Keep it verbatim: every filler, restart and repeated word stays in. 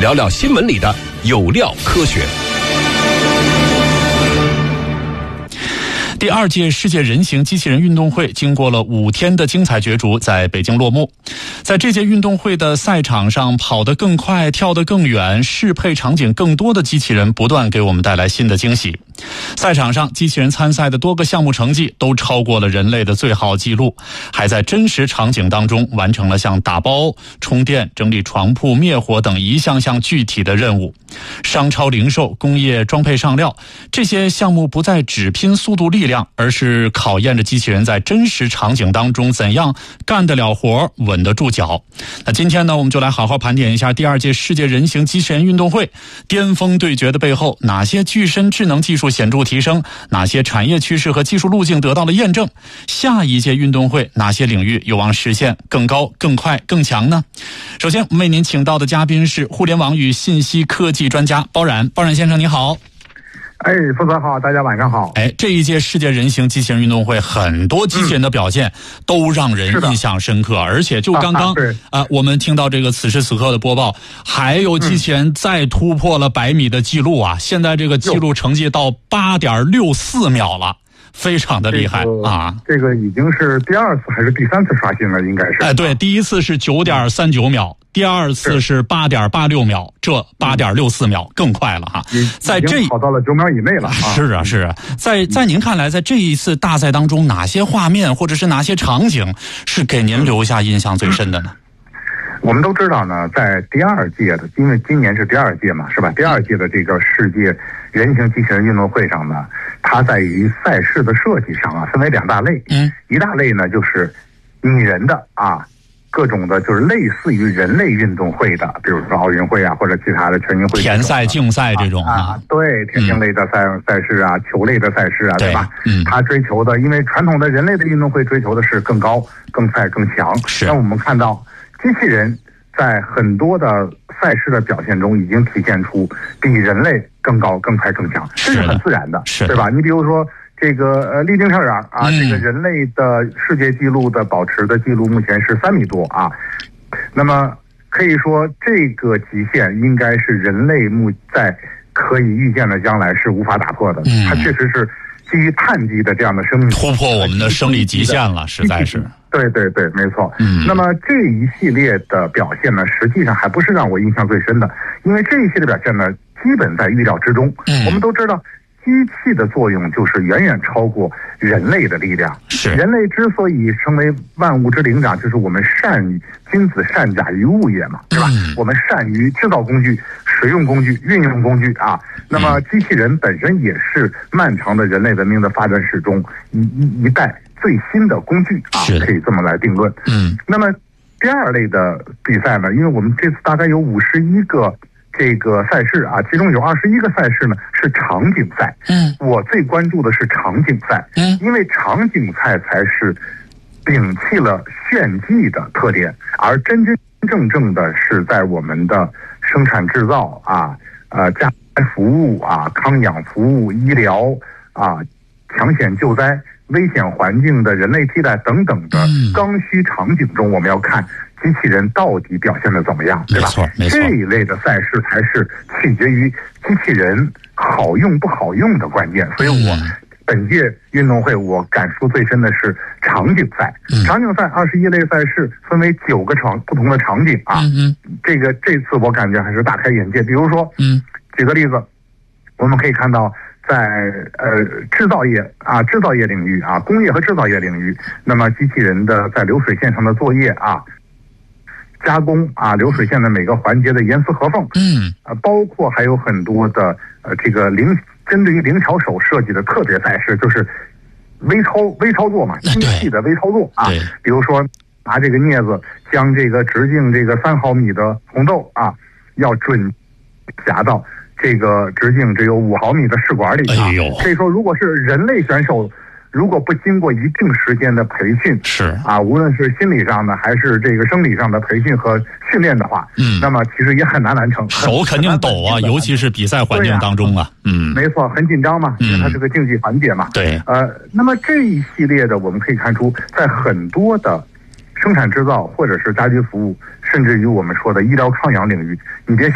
聊聊新闻里的有料科学。 第二届世界人形机器人运动会经过了五天的精彩角逐，在北京落幕。在这届运动会的赛场上，跑得更快、跳得更远、适配场景更多的机器人不断给我们带来新的惊喜。赛场上，机器人参赛的多个项目成绩都超过了人类的最好纪录，还在真实场景当中完成了像打包、充电、整理床铺、灭火等一项项具体的任务。商超零售、工业装配上料，这些项目不再只拼速度力量，而是考验着机器人在真实场景当中怎样干得了活、稳得住脚。那今天呢，我们就来好好盘点一下第二届世界人形机器人运动会巅峰对决的背后，哪些具身智能技术显著提升，哪些产业趋势和技术路径得到了验证，下一届运动会哪些领域有望实现更高、更快、更强呢？首先，我们为您请到的嘉宾是互联网与信息科技专家包冉。包冉先生，你好。 哎，副总好，大家晚上好。 哎，这一届世界人形机器人运动会，很多机器人的表现都让人印象深刻，嗯、而且就刚刚啊、呃，我们听到这个此时此刻的播报，还有机器人再突破了百米的记录啊！现在这个记录成绩到八点六四秒了。非常的厉害、 这个、 啊！ 这个已经是第二次还是第三次刷新了，应该是。 哎，对，第一次是九点三九秒，第二次是八点八六秒，这八点六四秒更快了哈。在这跑到了九秒以内了啊！ 是啊，是啊。在在您看来，在这一次大赛当中，哪些画面或者是哪些场景是给您留下印象最深的呢？ 我们都知道呢，在第二届的，因为今年是第二届嘛，是吧？第二届的这个世界人形机器人运动会上呢，它在于赛事的设计上啊，分为两大类。嗯，一大类呢就是拟人的啊，各种的就是类似于人类运动会的，比如说奥运会啊，或者其他的全运会、 田赛、竞赛这种啊, 啊，对，田径类的赛、嗯、赛事啊，球类的赛事啊，对吧？嗯，它追求的，因为传统的人类的运动会追求的是更高、更快、更强。是，那我们看到机器人在很多的赛事的表现中，已经体现出比人类更高、更快、更强，这是很自然的，对吧？你比如说这个呃，立定校长啊、嗯，这个人类的世界纪录的保持的记录目前是三米多啊，那么可以说这个极限应该是人类目在可以预见的将来是无法打破的，嗯、它确实是基于碳基的这样的生命突破我们的生理极限了，实在是。 对对对，没错。嗯，那么这一系列的表现呢，实际上还不是让我印象最深的，因为这一系列表现呢，基本在预料之中。嗯，我们都知道，机器的作用就是远远超过人类的力量。是，人类之所以成为万物之灵长，就是我们善于君子善假于物也嘛，对吧？嗯、我们善于制造工具、使用工具、运用工具啊。那么，机器人本身也是漫长的人类文明的发展史中一一一代最新的工具啊，可以这么来定论。嗯，那么第二类的比赛呢，因为我们这次大概有五十一个这个赛事啊，其中有二十一个赛事呢是场景赛。嗯，我最关注的是场景赛。嗯，因为场景赛才是摒弃了炫技的特点，而真真正正的是在我们的生产制造啊、呃家庭服务啊、康养服务、医疗啊、抢险救灾、危险环境的人类替代等等的刚需场景中，我们要看机器人到底表现的怎么样，对吧？这一类的赛事才是取决于机器人好用不好用的关键。所以我本届运动会我感触最深的是场景赛。场景赛二十一类赛事分为九个场不同的场景啊。这个这次我感觉还是大开眼界。比如说，举个例子，我们可以看到。在呃制造业啊，制造业领域啊，工业和制造业领域，那么机器人的在流水线上的作业啊，加工啊，流水线的每个环节的严丝合缝，嗯，啊，包括还有很多的呃这个灵针对于灵巧手设计的特别赛事，就是微操微操作嘛，精细的微操作啊，比如说拿这个镊子将这个直径这个三毫米的红豆啊，要准夹到这个直径只有五毫米的试管里啊，可以说，如果是人类选手，如果不经过一定时间的培训，是啊，无论是心理上的还是这个生理上的培训和训练的话，嗯，那么其实也很难完成， 手肯定抖啊，尤其是比赛环境当中啊，嗯， 没错，很紧张嘛，因为它是个竞技环节嘛，对，呃，那么这一系列的，我们可以看出，在很多的生产制造或者是家居服务，甚至于我们说的医疗康养领域，你别